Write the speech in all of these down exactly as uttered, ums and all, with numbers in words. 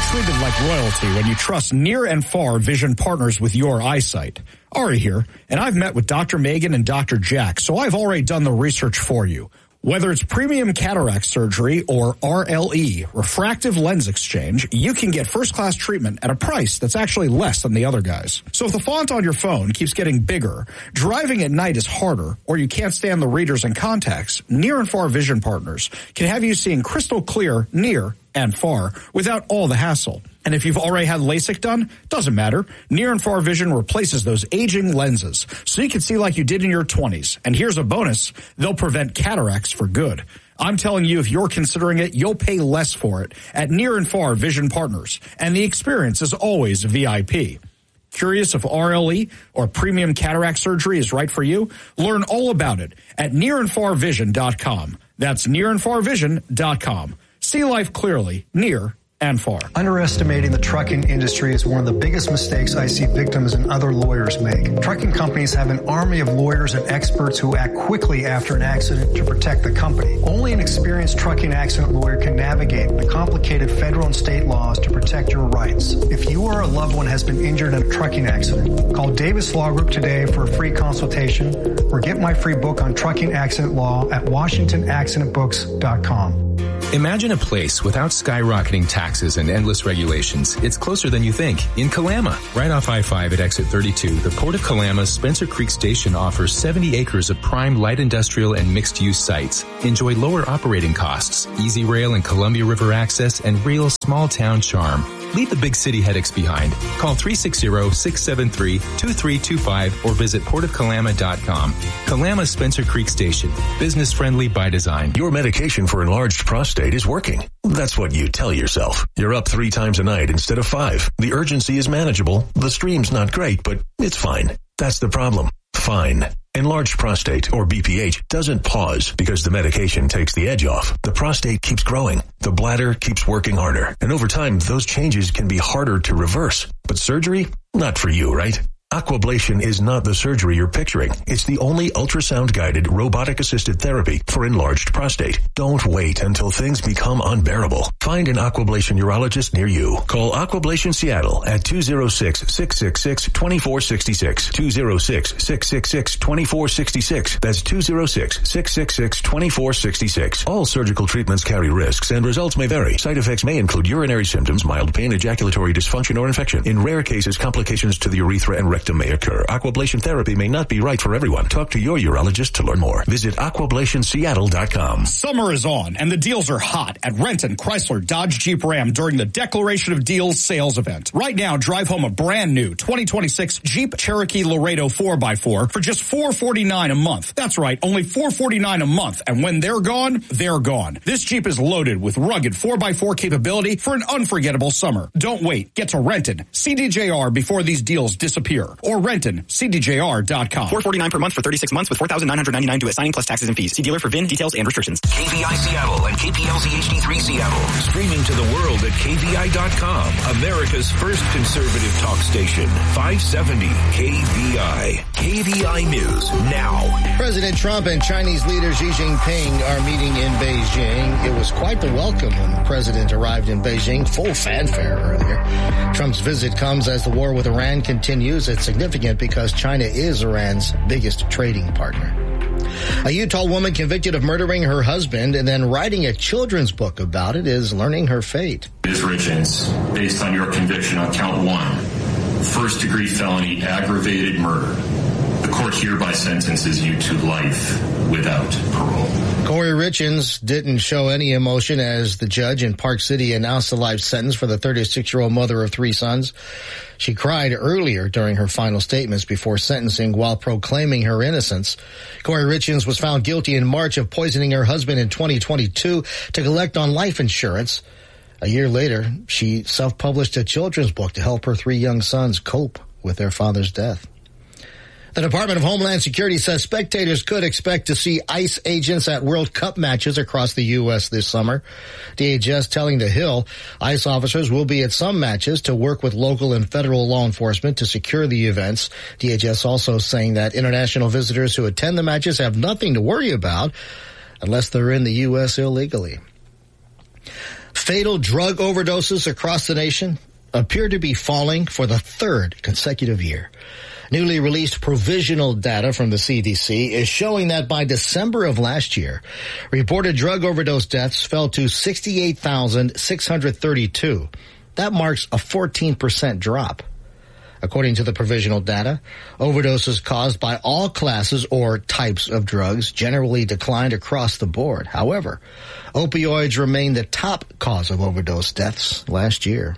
treated like royalty when you trust near and far vision partners with your eyesight. Ari here, and I've met with Doctor Megan and Doctor Jack, so I've already done the research for you. Whether it's premium cataract surgery or R L E, refractive lens exchange, you can get first-class treatment at a price that's actually less than the other guys. So if the font on your phone keeps getting bigger, driving at night is harder, or you can't stand the readers and contacts, Near and Far Vision Partners can have you seeing crystal clear near and far without all the hassle. And if you've already had LASIK done, doesn't matter. Near and Far Vision replaces those aging lenses so you can see like you did in your twenties. And here's a bonus. They'll prevent cataracts for good. I'm telling you, if you're considering it, you'll pay less for it at Near and Far Vision Partners. And the experience is always V I P. Curious if R L E or premium cataract surgery is right for you? Learn all about it at near and far vision dot com. That's near and far vision dot com. See life clearly, near and far. Underestimating the trucking industry is one of the biggest mistakes I see victims and other lawyers make. Trucking companies have an army of lawyers and experts who act quickly after an accident to protect the company. Only an experienced trucking accident lawyer can navigate the complicated federal and state laws to protect your rights. If you or a loved one has been injured in a trucking accident, call Davis Law Group today for a free consultation or get my free book on trucking accident law at washington accident books dot com. Imagine a place without skyrocketing taxes and endless regulations. It's closer than you think. In Kalama, right off I five at exit thirty-two, the Port of Kalama's Spencer Creek Station offers seventy acres of prime light industrial and mixed-use sites. Enjoy lower operating costs, easy rail and Columbia River access, and real small-town charm. Leave the big city headaches behind. Call three six zero, six seven three, two three two five or visit port of kalama dot com. Kalama Spencer Creek Station. Business friendly by design. Your medication for enlarged prostate is working. That's what you tell yourself. You're up three times a night instead of five. The urgency is manageable. The stream's not great, but it's fine. That's the problem. Fine. Enlarged prostate, or B P H, doesn't pause because the medication takes the edge off. The prostate keeps growing. The bladder keeps working harder. And over time, those changes can be harder to reverse. But surgery? Not for you, right? Aquablation is not the surgery you're picturing. It's the only ultrasound-guided, robotic-assisted therapy for enlarged prostate. Don't wait until things become unbearable. Find an Aquablation urologist near you. Call Aquablation Seattle at two oh six, six six six, two four six six. two oh six, six six six, two four six six. That's two oh six, six six six, two four six six. All surgical treatments carry risks and results may vary. Side effects may include urinary symptoms, mild pain, ejaculatory dysfunction, or infection. In rare cases, complications to the urethra and rectum may occur. Aquablation therapy may not be right for everyone. Talk to your urologist to learn more. Visit aquablation seattle dot com. Summer is on, and the deals are hot at Renton, Chrysler, Dodge, Jeep, Ram during the Declaration of Deals sales event. Right now, drive home a brand new twenty twenty-six Jeep Cherokee Laredo four by four for just four forty-nine a month. That's right, only four forty-nine a month. And when they're gone, they're gone. This Jeep is loaded with rugged four by four capability for an unforgettable summer. Don't wait. Get to Renton, C D J R before these deals disappear. Or Renton, C D J R dot com. four forty-nine per month for thirty-six months with four thousand nine hundred ninety-nine due at signing plus taxes and fees. See dealer for V I N details and restrictions. K V I Seattle and K P L Z H D three Seattle. Streaming to the world at K V I dot com. America's first conservative talk station. five seventy K V I. K V I News now. President Trump and Chinese leader Xi Jinping are meeting in Beijing. It was quite the welcome when the president arrived in Beijing. Full fanfare earlier. Trump's visit comes as the war with Iran continues. It's significant because China is Iran's biggest trading partner. A Utah woman convicted of murdering her husband and then writing a children's book about it is learning her fate. Miz Richens, based on your conviction on count one, first-degree felony aggravated murder, the court hereby sentences you to life without parole. Corey Richens didn't show any emotion as the judge in Park City announced the life sentence for the thirty-six-year-old mother of three sons. She cried earlier during her final statements before sentencing while proclaiming her innocence. Corey Richens was found guilty in March of poisoning her husband in twenty twenty-two to collect on life insurance. A year later, she self-published a children's book to help her three young sons cope with their father's death. The Department of Homeland Security says spectators could expect to see ICE agents at World Cup matches across the U S this summer. D H S telling The Hill ICE officers will be at some matches to work with local and federal law enforcement to secure the events. D H S also saying that international visitors who attend the matches have nothing to worry about unless they're in the U S illegally. Fatal drug overdoses across the nation appear to be falling for the third consecutive year. Newly released provisional data from the C D C is showing that by December of last year, reported drug overdose deaths fell to sixty-eight thousand six hundred thirty-two. That marks a fourteen percent drop. According to the provisional data, overdoses caused by all classes or types of drugs generally declined across the board. However, opioids remain the top cause of overdose deaths last year.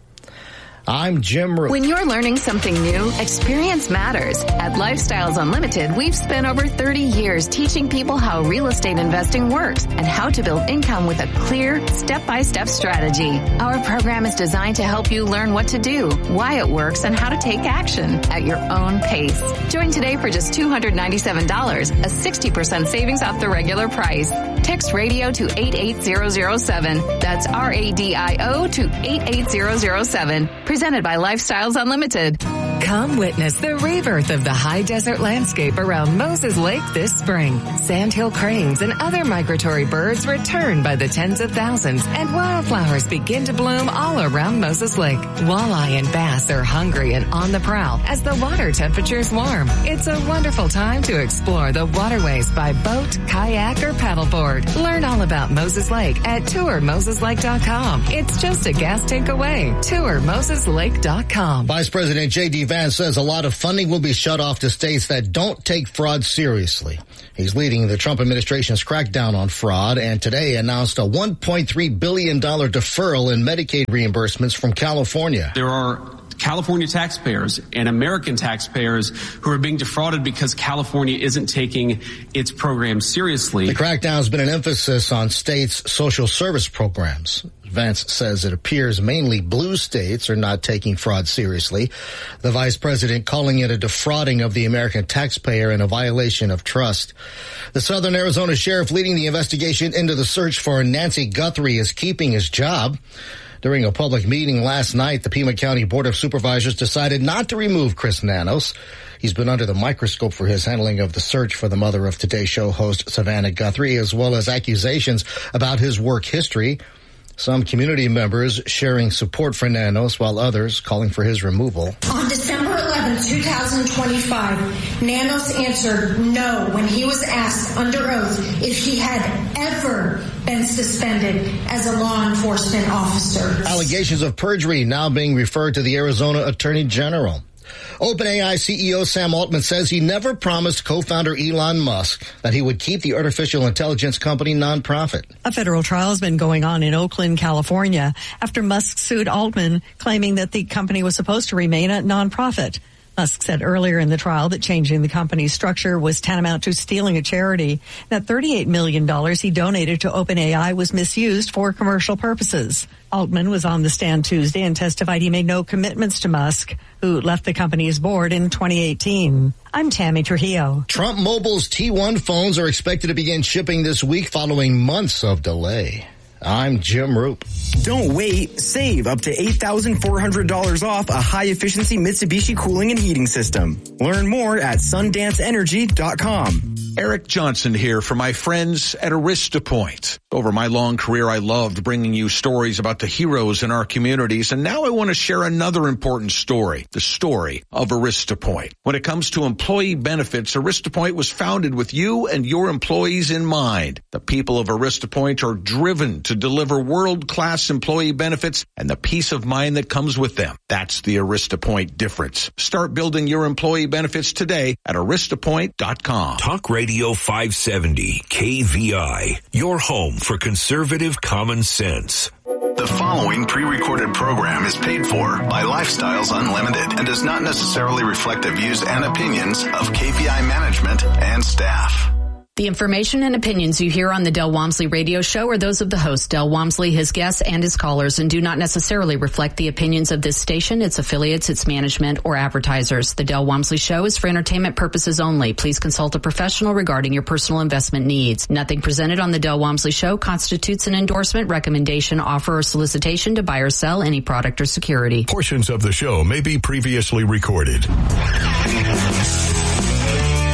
I'm Jim Root. When you're learning something new, experience matters. At Lifestyles Unlimited, we've spent over thirty years teaching people how real estate investing works and how to build income with a clear, step-by-step strategy. Our program is designed to help you learn what to do, why it works, and how to take action at your own pace. Join today for just two hundred ninety-seven dollars, a sixty percent savings off the regular price. Text radio to eight eight zero zero seven. That's R A D I O to eight eight zero zero seven. Presented by Lifestyles Unlimited. Come witness the rebirth of the high desert landscape around Moses Lake this spring. Sandhill cranes and other migratory birds return by the tens of thousands, and wildflowers begin to bloom all around Moses Lake. Walleye and bass are hungry and on the prowl as the water temperatures warm. It's a wonderful time to explore the waterways by boat, kayak, or paddleboard. Learn all about Moses Lake at tour moses lake dot com. It's just a gas tank away. tour moses lake dot com. Vice President J D Vance says a lot of funding will be shut off to states that don't take fraud seriously. He's leading the Trump administration's crackdown on fraud, and today announced a one point three billion dollars deferral in Medicaid reimbursements from California. There are California taxpayers and American taxpayers who are being defrauded because California isn't taking its program seriously. The crackdown has been an emphasis on states' social service programs. Vance says it appears mainly blue states are not taking fraud seriously. The vice president calling it a defrauding of the American taxpayer and a violation of trust. The Southern Arizona sheriff leading the investigation into the search for Nancy Guthrie is keeping his job. During a public meeting last night, the Pima County Board of Supervisors decided not to remove Chris Nanos. He's been under the microscope for his handling of the search for the mother of Today Show host Savannah Guthrie, as well as accusations about his work history. Some community members sharing support for Nanos, while others calling for his removal. On December eleventh, twenty twenty-five, Nanos answered no when he was asked under oath if he had ever been suspended as a law enforcement officer. Allegations of perjury now being referred to the Arizona Attorney General. OpenAI C E O Sam Altman says he never promised co-founder Elon Musk that he would keep the artificial intelligence company nonprofit. A federal trial has been going on in Oakland, California, after Musk sued Altman, claiming that the company was supposed to remain a nonprofit. Musk said earlier in the trial that changing the company's structure was tantamount to stealing a charity. That thirty-eight million dollars he donated to OpenAI was misused for commercial purposes. Altman was on the stand Tuesday and testified he made no commitments to Musk, who left the company's board in twenty eighteen. I'm Tammy Trujillo. Trump Mobile's T one phones are expected to begin shipping this week following months of delay. I'm Jim Roop. Don't wait. Save up to eight thousand four hundred dollars off a high-efficiency Mitsubishi cooling and heating system. Learn more at sundance energy dot com. Eric Johnson here for my friends at AristaPoint. Over my long career, I loved bringing you stories about the heroes in our communities, and now I want to share another important story, the story of AristaPoint. When it comes to employee benefits, AristaPoint was founded with you and your employees in mind. The people of AristaPoint are driven to deliver world-class employee benefits and the peace of mind that comes with them. That's the AristaPoint difference. Start building your employee benefits today at arista point dot com. Talk Radio five seventy K V I, your home for conservative common sense. The following pre-recorded program is paid for by Lifestyles Unlimited and does not necessarily reflect the views and opinions of K V I management and staff. The information and opinions you hear on the Del Walmsley radio show are those of the host, Del Walmsley, his guests, and his callers, and do not necessarily reflect the opinions of this station, its affiliates, its management, or advertisers. The Del Walmsley show is for entertainment purposes only. Please consult a professional regarding your personal investment needs. Nothing presented on the Del Walmsley show constitutes an endorsement, recommendation, offer, or solicitation to buy or sell any product or security. Portions of the show may be previously recorded.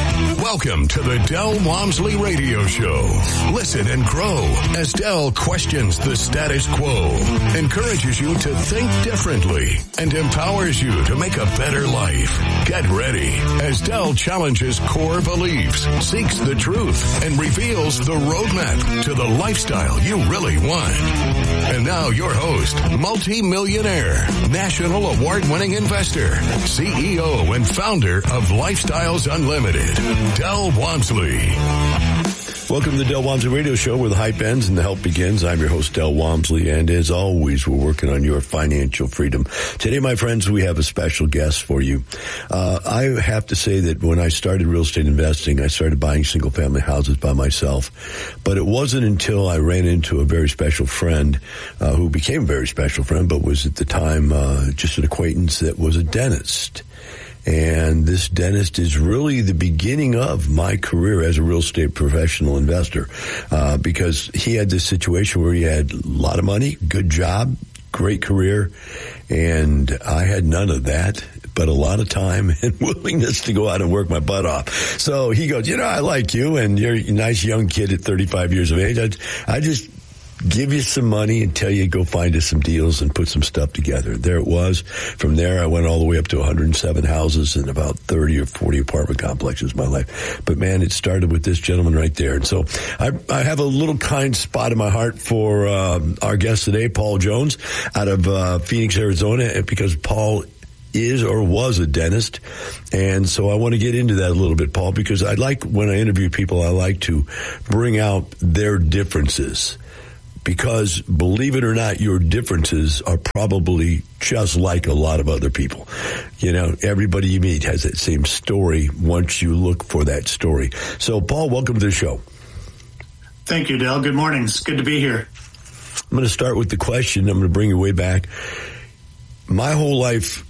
Welcome to the Del Walmsley Radio Show. Listen and grow as Del questions the status quo, encourages you to think differently, and empowers you to make a better life. Get ready as Del challenges core beliefs, seeks the truth, and reveals the roadmap to the lifestyle you really want. And now your host, multi-millionaire, national award-winning investor, C E O and founder of Lifestyles Unlimited, Del Walmsley. Welcome to the Del Walmsley Radio Show, where the hype ends and the help begins. I'm your host, Del Walmsley, and as always, we're working on your financial freedom. Today, my friends, we have a special guest for you. Uh, I have to say that when I started real estate investing, I started buying single-family houses by myself, but it wasn't until I ran into a very special friend, uh, who became a very special friend, but was at the time uh, just an acquaintance that was a dentist. And this dentist is really the beginning of my career as a real estate professional investor, uh, because he had this situation where he had a lot of money, good job, great career, and I had none of that, but a lot of time and willingness to go out and work my butt off. So he goes, you know, I like you, and you're a nice young kid at thirty-five years of age. I, I just give you some money and tell you go find us some deals and put some stuff together. There it was. From there, I went all the way up to one hundred seven houses and about thirty or forty apartment complexes in my life. But man, it started with this gentleman right there. And so I, I have a little kind spot in my heart for uh, our guest today, Paul Jones, out of uh, Phoenix, Arizona, because Paul is or was a dentist. And so I want to get into that a little bit, Paul, because I like, when I interview people, I like to bring out their differences. Because, believe it or not, your differences are probably just like a lot of other people. You know, everybody you meet has that same story once you look for that story. So, Paul, welcome to the show. Thank you, Del. Good morning. It's good to be here. I'm going to start with the question. I'm going to bring you way back. My whole life,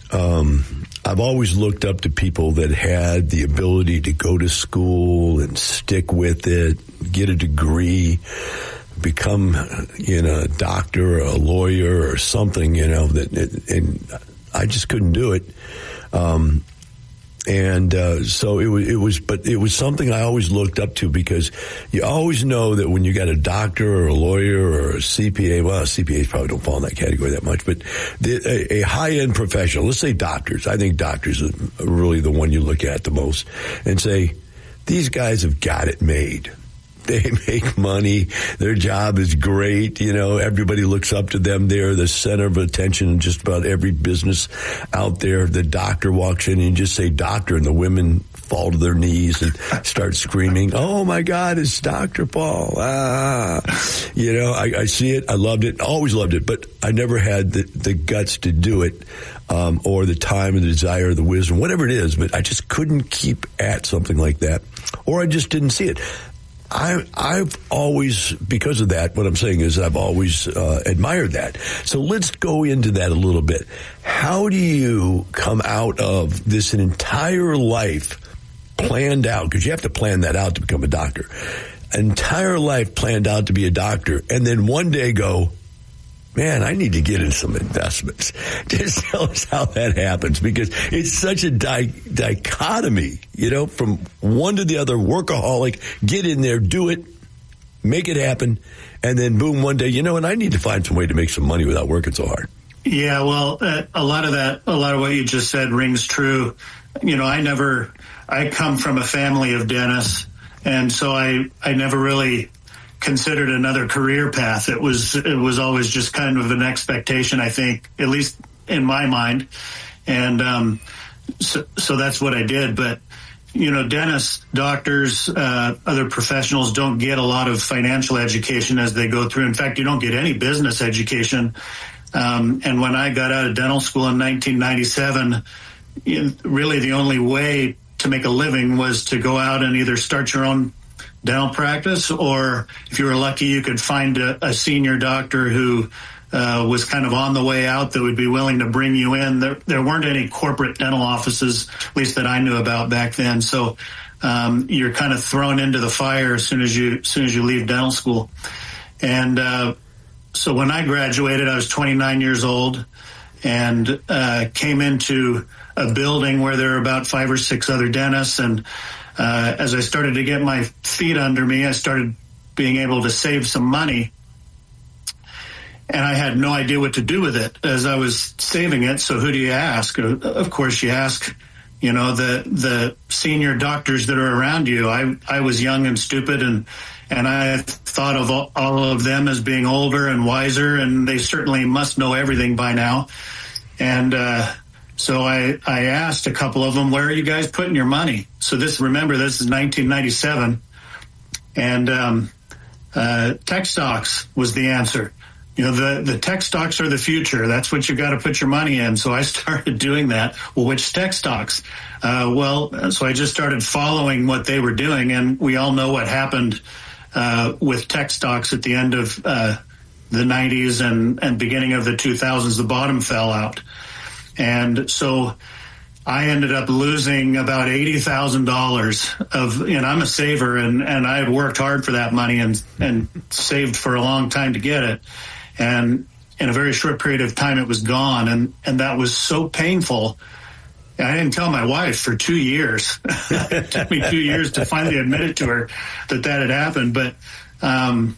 um, I've always looked up to people that had the ability to go to school and stick with it, get a degree, become, you know, a doctor or a lawyer or something, you know, that, and I just couldn't do it. Um, and, uh, so it was, it was, but it was something I always looked up to, because you always know that when you got a doctor or a lawyer or a C P A, well, C P As probably don't fall in that category that much, but the, a, a high-end professional, let's say doctors. I think doctors are really the one you look at the most and say, these guys have got it made. They make money. Their job is great. You know, everybody looks up to them. They're the center of attention in just about every business out there. The doctor walks in and you just say doctor, and the women fall to their knees and start screaming, oh my God, it's Doctor Paul. Ah, you know, I, I see it. I loved it. Always loved it, but I never had the, the guts to do it. Um, or the time and the desire or the wisdom, whatever it is, but I just couldn't keep at something like that, or I just didn't see it. I, I've always, because of that, what I'm saying is I've always uh, admired that. So let's go into that a little bit. How do you come out of this entire life planned out, because you have to plan that out to become a doctor, entire life planned out to be a doctor, and then one day go, man, I need to get in some investments. Just tell us how that happens, because it's such a di- dichotomy, you know, from one to the other. Workaholic, get in there, do it, make it happen, and then boom, one day, you know, and I need to find some way to make some money without working so hard. Yeah, well, uh, a lot of that, a lot of what you just said rings true. You know, I never, I come from a family of dentists, and so I, I never really considered another career path. It was it was always just kind of an expectation, I think, at least in my mind, and um, so, so that's what I did. But you know, dentists, doctors, uh, other professionals don't get a lot of financial education as they go through. In fact, you don't get any business education. Um, and when I got out of dental school in nineteen ninety-seven, really the only way to make a living was to go out and either start your own dental practice, or if you were lucky, you could find a, a senior doctor who uh, was kind of on the way out that would be willing to bring you in. There, there weren't any corporate dental offices, at least that I knew about back then. So um, you're kind of thrown into the fire as soon as you as soon as you leave dental school. And uh, so when I graduated, I was twenty-nine years old, and uh, came into a building where there were about five or six other dentists, and uh, as I started to get my feet under me, I started being able to save some money. And I had no idea what to do with it as I was saving it. So who do you ask? Of course, you ask, you know, the the senior doctors that are around you. I I was young and stupid, and and I thought of all, all of them as being older and wiser, and they certainly must know everything by now. And uh, so I I asked a couple of them, where are you guys putting your money? So this, remember, this is nineteen ninety-seven, and um, uh, tech stocks was the answer. You know, the, the tech stocks are the future. That's what you got to put your money in. So I started doing that. Well, which tech stocks? Uh, well, so I just started following what they were doing. And we all know what happened uh, with tech stocks at the end of uh, the nineties and, and beginning of the two thousands. The bottom fell out. And so I ended up losing about eighty thousand dollars of, you know, I'm a saver, and, and I had worked hard for that money and, and saved for a long time to get it. And in a very short period of time, it was gone. And, and that was so painful. I didn't tell my wife for two years. It took me two years to finally admit it to her that that had happened. But, um,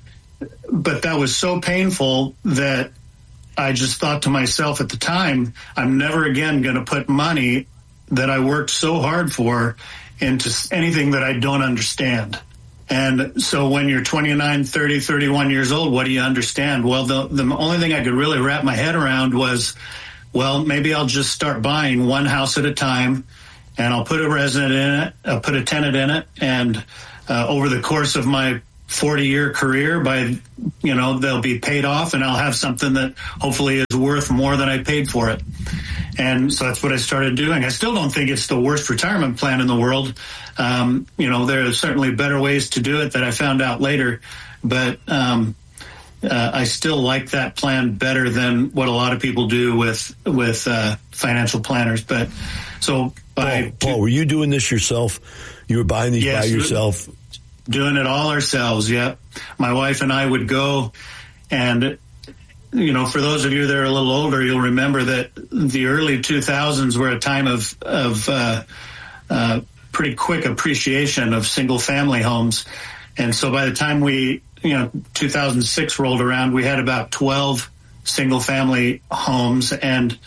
but that was so painful that I just thought to myself at the time, I'm never again going to put money that I worked so hard for into anything that I don't understand. And so when you're twenty-nine, thirty, thirty-one years old, what do you understand? Well, the, the only thing I could really wrap my head around was, well, maybe I'll just start buying one house at a time, and I'll put a resident in it, I'll put a tenant in it, and uh, over the course of my forty-year career, by, you know, they'll be paid off, and I'll have something that hopefully is worth more than I paid for it. And so that's what I started doing. I still don't think it's the worst retirement plan in the world. Um, you know, there are certainly better ways to do it that I found out later, but um, uh, I still like that plan better than what a lot of people do with with uh, financial planners. But so by Paul, Paul, were you doing this yourself? You were buying these yes, by yourself? Doing it all ourselves. Yep. My wife and I would go, and you know, for those of you that are a little older, you'll remember that the early two thousands were a time of, of uh, uh, pretty quick appreciation of single family homes. And so by the time we, you know, two thousand six rolled around, we had about twelve single family homes. And,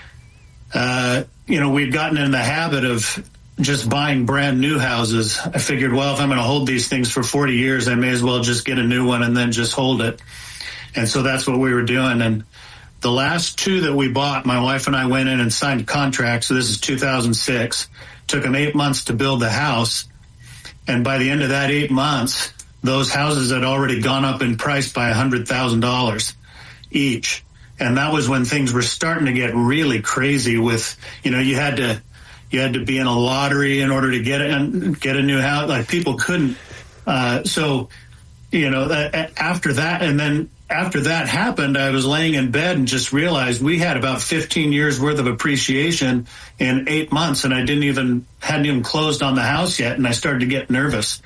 uh, you know, we'd gotten in the habit of just buying brand new houses. I figured, well, if I'm going to hold these things for forty years, I may as well just get a new one and then just hold it. And so that's what we were doing. And the last two that we bought, my wife and I went in and signed contracts. So this is two thousand six. Took them eight months to build the house. And by the end of that eight months, those houses had already gone up in price by one hundred thousand dollars each. And that was when things were starting to get really crazy with, you know, you had to, you had to be in a lottery in order to get it, get a new house. Like people couldn't. Uh, so, you know, after that, and then after that happened, I was laying in bed and just realized we had about fifteen years worth of appreciation in eight months. And I didn't even, hadn't even closed on the house yet. And I started to get nervous.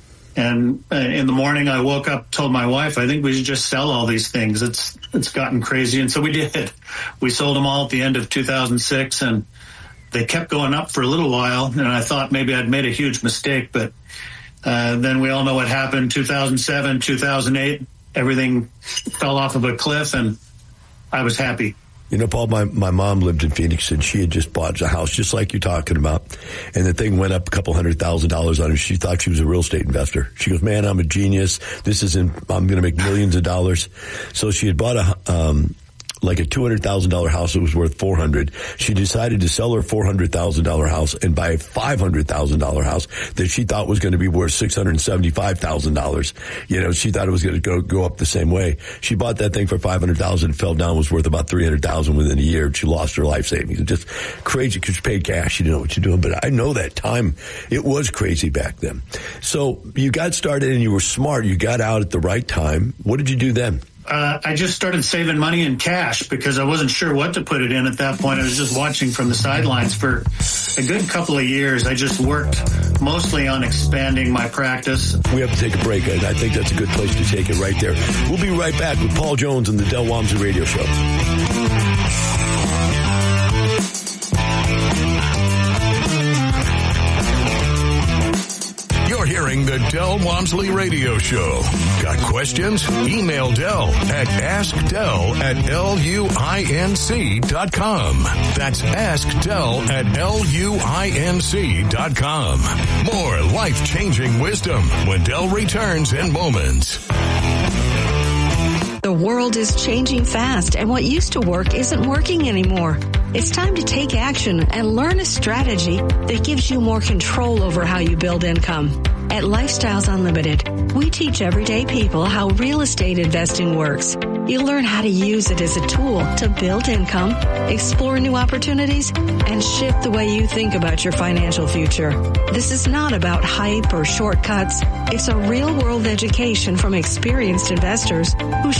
And uh, in the morning I woke up, told my wife, I think we should just sell all these things. It's, it's gotten crazy. And so we did. We sold them all at the end of two thousand six, and they kept going up for a little while. And I thought maybe I'd made a huge mistake, but uh, then we all know what happened. two thousand seven, two thousand eight, everything fell off of a cliff, and I was happy. You know, Paul, my, my mom lived in Phoenix, and she had just bought a house just like you're talking about, and the thing went up a couple hundred thousand dollars on her. She thought she was a real estate investor. She goes, man, I'm a genius. This isn't, I'm going to make millions of dollars. So she had bought a, um, like a two hundred thousand dollars house that was worth four hundred thousand dollars. She decided to sell her four hundred thousand dollars house and buy a five hundred thousand dollars house that she thought was going to be worth six hundred seventy-five thousand dollars. You know, she thought it was going to go, go up the same way. She bought that thing for five hundred thousand dollars, fell down, was worth about three hundred thousand dollars within a year. She lost her life savings. It just crazy because she paid cash. You didn't know what you're doing. But I know that time, it was crazy back then. So you got started and you were smart. You got out at the right time. What did you do then? Uh, I just started saving money in cash because I wasn't sure what to put it in at that point. I was just watching from the sidelines for a good couple of years. I just worked mostly on expanding my practice. We have to take a break, and I think that's a good place to take it right there. We'll be right back with Paul Jones and the Del Walmsley Radio Show. You're hearing the Del Walmsley Radio Show. Got questions? Email Del at askdel at luinc dot com. That's askdel at luinc dot com. More life-changing wisdom when Del returns in moments. The world is changing fast, and what used to work isn't working anymore. It's time to take action and learn a strategy that gives you more control over how you build income. At Lifestyles Unlimited, we teach everyday people how real estate investing works. You'll learn how to use it as a tool to build income, explore new opportunities, and shift the way you think about your financial future. This is not about hype or shortcuts. It's a real-world education from experienced investors who